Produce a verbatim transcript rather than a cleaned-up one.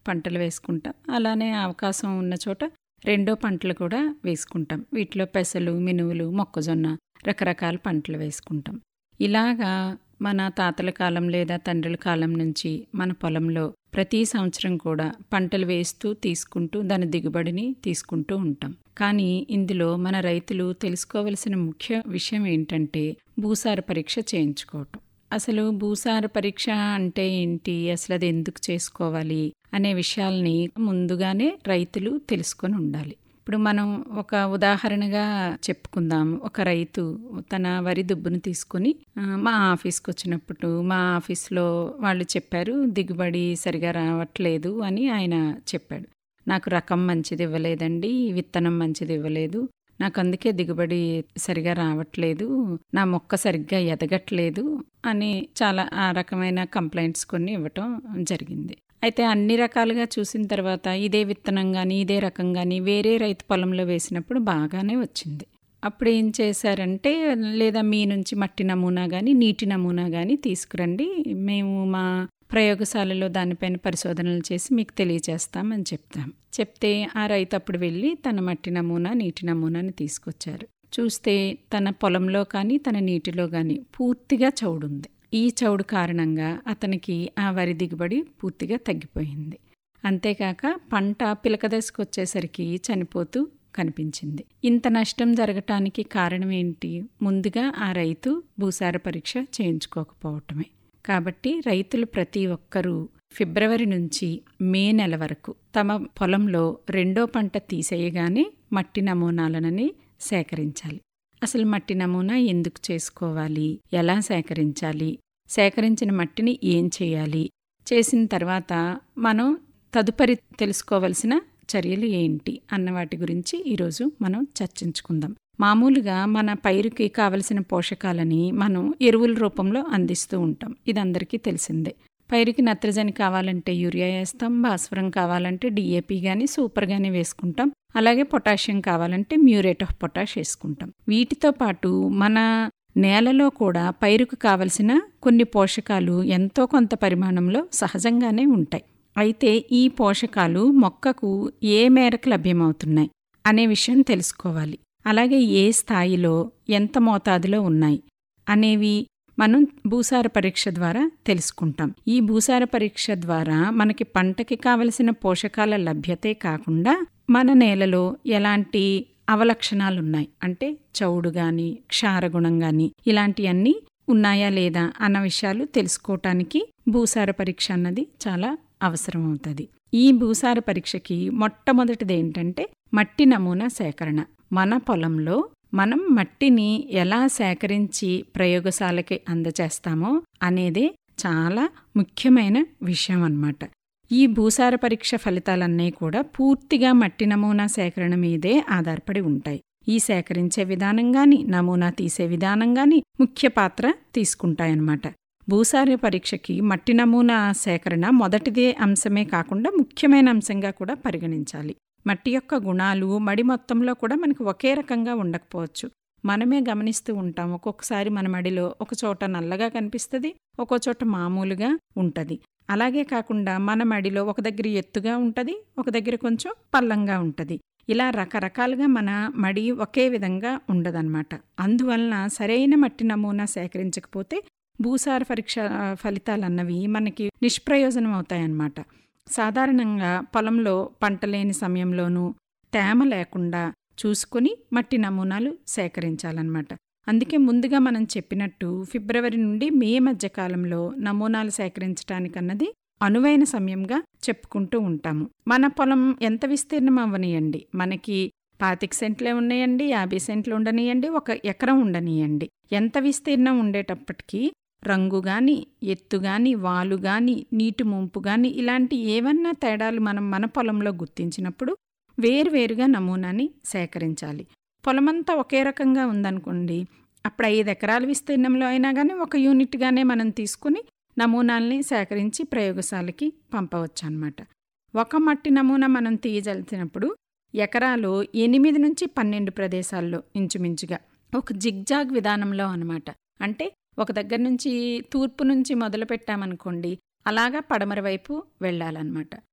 పంటలు వేసుకుంటాం. అలానే అవకాశం ఉన్న చోట రెండో పంటలు కూడా వేసుకుంటాం. వీటిలో పెసలు, మినువులు, మొక్కజొన్న రకరకాల పంటలు వేసుకుంటాం. ఇలాగా మన తాతల కాలం లేదా తండ్రుల కాలం నుంచి మన పొలంలో ప్రతి సంవత్సరం కూడా పంటలు వేస్తూ తీసుకుంటూ దాని దిగుబడిని తీసుకుంటూ ఉంటాం. కానీ ఇందులో మన రైతులు తెలుసుకోవలసిన ముఖ్య విషయం ఏంటంటే భూసార పరీక్ష చేయించుకోవటం. అసలు భూసార పరీక్ష అంటే ఏంటి, అసలు అది ఎందుకు చేసుకోవాలి అనే విషయాల్ని ముందుగానే రైతులు తెలుసుకొని ఉండాలి. ఇప్పుడు మనం ఒక ఉదాహరణగా చెప్పుకుందాం. ఒక రైతు తన వరి దుబ్బును తీసుకుని మా ఆఫీస్కి వచ్చినప్పుడు మా ఆఫీస్లో వాళ్ళు చెప్పారు దిగుబడి సరిగా రావట్లేదు అని ఆయన చెప్పాడు. నాకు రకం మంచిది ఇవ్వలేదండి, విత్తనం మంచిది ఇవ్వలేదు, నాకు అందుకే దిగుబడి సరిగా రావట్లేదు, నా మొక్క సరిగ్గా ఎదగట్లేదు అని చాలా ఆ రకమైన కంప్లైంట్స్ కొన్ని ఇవ్వటం జరిగింది. అయితే అన్ని రకాలుగా చూసిన తర్వాత ఇదే విత్తనం కానీ ఇదే రకం కానీ వేరే రైతు పొలంలో వేసినప్పుడు బాగానే వచ్చింది. అప్పుడు ఏం చేశారంటే, లేదా మీ నుంచి మట్టి నమూనా కానీ నీటి నమూనా కానీ తీసుకురండి, మేము మా ప్రయోగశాలలో దానిపైన పరిశోధనలు చేసి మీకు తెలియచేస్తామని చెప్తాం. చెప్తే ఆ రైతు అప్పుడు వెళ్ళి తన మట్టి నమూనా నీటి నమూనాని తీసుకొచ్చారు. చూస్తే తన పొలంలో కానీ తన నీటిలో కానీ పూర్తిగా చౌడుంది. ఈ చౌడు కారణంగా అతనికి ఆ వరి దిగుబడి పూర్తిగా తగ్గిపోయింది. అంతేకాక పంట పిలక దశకు వచ్చేసరికి చనిపోతూ కనిపించింది. ఇంత నష్టం జరగటానికి కారణం ఏంటి? ముందుగా ఆ రైతు భూసార పరీక్ష చేయించుకోకపోవటమే. కాబట్టి రైతులు ప్రతి ఒక్కరూ ఫిబ్రవరి నుంచి మే నెల వరకు తమ పొలంలో రెండో పంట తీసేయగానే మట్టి నమూనాలనని సేకరించాలి. అసలు మట్టి నమూనా ఎందుకు చేసుకోవాలి, ఎలా సేకరించాలి, సేకరించిన మట్టిని ఏం చేయాలి, చేసిన తర్వాత మనం తదుపరి తెలుసుకోవలసిన చర్యలు ఏంటి అన్న వాటి గురించి ఈరోజు మనం చర్చించుకుందాం. మామూలుగా మన పైరుకి కావలసిన పోషకాలని మనం ఎరువుల రూపంలో అందిస్తూ ఉంటాం. ఇది అందరికీ తెలిసిందే. పైరుకి నత్రజని కావాలంటే యూరియా వేస్తాం, భాస్వరం కావాలంటే డిఏపి కానీ సూపర్ కానీ వేసుకుంటాం, అలాగే పొటాషియం కావాలంటే మ్యూరేట్ ఆఫ్ పొటాష్ వేసుకుంటాం. వీటితో పాటు మన నేలలో కూడా పైరుకు కావలసిన కొన్ని పోషకాలు ఎంతో కొంత పరిమాణంలో సహజంగానే ఉంటాయి. అయితే ఈ పోషకాలు మొక్కకు ఏ మేరకు లభ్యమవుతున్నాయి అనే విషయం తెలుసుకోవాలి. అలాగే ఏ స్థాయిలో ఎంత మోతాదులో ఉన్నాయి అనేవి మనం భూసార పరీక్ష ద్వారా తెలుసుకుంటాం. ఈ భూసార పరీక్ష ద్వారా మనకి పంటకి కావలసిన పోషకాల లభ్యతే కాకుండా మన నేలలో ఎలాంటి అవలక్షణాలున్నాయి అంటే చౌడు గాని క్షారగుణం గాని ఇలాంటివన్నీ ఉన్నాయా లేదా అన్న విషయాలు తెలుసుకోవటానికి భూసార పరీక్ష అన్నది చాలా అవసరం అవుతుంది. ఈ భూసార పరీక్షకి మొట్టమొదటిది ఏంటంటే మట్టి నమూనా సేకరణ. మన పొలంలో మనం మట్టిని ఎలా సేకరించి ప్రయోగశాలకి అందజేస్తామో అనేదే చాలా ముఖ్యమైన విషయం అన్నమాట. ఈ భూసార పరీక్ష ఫలితాలన్నీ కూడా పూర్తిగా మట్టి నమూనా సేకరణ మీదే ఆధారపడి ఉంటాయి. ఈ సేకరించే విధానం గాని నమూనా తీసే విధానం గాని ముఖ్య పాత్ర తీసుకుంటాయన్నమాట. భూసార పరీక్షకి మట్టి నమూనా సేకరణ మొదటిదే అంశమే కాకుండా ముఖ్యమైన అంశంగా కూడా పరిగణించాలి. మట్టి యొక్క గుణాలు మడి మొత్తంలో కూడా మనకు ఒకే రకంగా ఉండకపోవచ్చు. మనమే గమనిస్తూ ఉంటాం. ఒక్కొక్కసారి మన మడిలో ఒక చోట నల్లగా కనిపిస్తుంది, ఒక్కో చోట మామూలుగా ఉంటుంది. అలాగే కాకుండా మన మడిలో ఒక దగ్గర ఎత్తుగా ఉంటుంది, ఒక దగ్గర కొంచెం పల్లంగా ఉంటుంది. ఇలా రకరకాలుగా మన మడి ఒకే విధంగా ఉండదన్నమాట. అందువలన సరైన మట్టి నమూనా సేకరించకపోతే భూసార పరీక్ష ఫలితాలన్నవి మనకి నిష్ప్రయోజనం అవుతాయన్నమాట. సాధారణంగా పొలంలో పంట లేని సమయంలోనూ తేమ లేకుండా చూసుకుని మట్టి నమూనాలు సేకరించాలన్నమాట. అందుకే ముందుగా మనం చెప్పినట్టు ఫిబ్రవరి నుండి మే మధ్యకాలంలో నమూనాలు సేకరించడానికన్నది అనువైన సమయంగా చెప్పుకుంటూ ఉంటాము. మన పొలం ఎంత విస్తీర్ణం అవ్వనియండి, మనకి పాతిక సెంట్లే ఉన్నాయండి, యాభై సెంట్లు ఉండనియండి, ఒక ఎకరం ఉండనియండి, ఎంత విస్తీర్ణం ఉండేటప్పటికీ రంగు గాని ఎత్తు గాని వాలు గాని నీటి ముంపు గాని ఇలాంటి ఏవన్నా తేడాలు మనం మన పొలంలో గుర్తించినప్పుడు వేరువేరుగా నమూనాని సేకరించాలి. పొలమంతా ఒకే రకంగా ఉందనుకోండి, అప్పుడు ఐదు ఎకరాల విస్తీర్ణంలో అయినా కానీ ఒక యూనిట్గానే మనం తీసుకుని నమూనాల్ని సేకరించి ప్రయోగశాలకి పంపవచ్చు అన్నమాట. ఒక మట్టి నమూనా మనం తీయజలిచినప్పుడు ఎకరాలో ఎనిమిది నుంచి పన్నెండు ప్రదేశాల్లో ఇంచుమించుగా ఒక జిగ్జాగ్ విధానంలో అన్నమాట. అంటే ఒక దగ్గర నుంచి తూర్పు నుంచి మొదలు పెట్టామనుకోండి, అలాగా పడమర వైపు వెళ్ళాలన్నమాట.